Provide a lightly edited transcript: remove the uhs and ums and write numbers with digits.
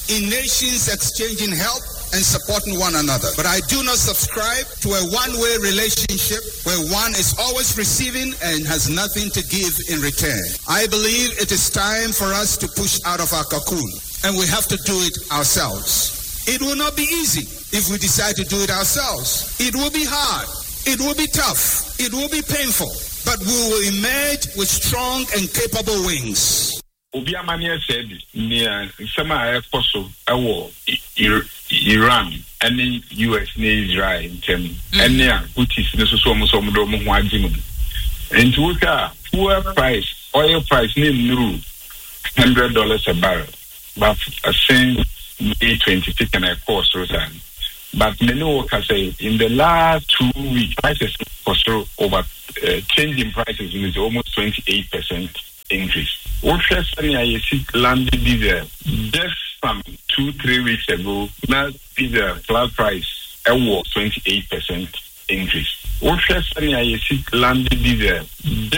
in nations exchanging help and supporting one another. But I do not subscribe to a one-way relationship where one is always receiving and has nothing to give in return. I believe it is time for us to push out of our cocoon, and we have to do it ourselves. It will not be easy if we decide to do it ourselves. It will be hard. It will be tough. It will be painful. But we will emerge with strong and capable wings. Obiamania said near Sama Koso, Iran, any US Israel in term, and near which is necessarily and to look at poor price, oil price near $100 a barrel, but a same May 26 and a course, Rosan. But many workers say in the last 2 weeks, prices for sure over changing prices is almost 28% increase. What first I see landed diesel just from 2-3 weeks ago, now diesel flat price was 28% increase. What first I see landed diesel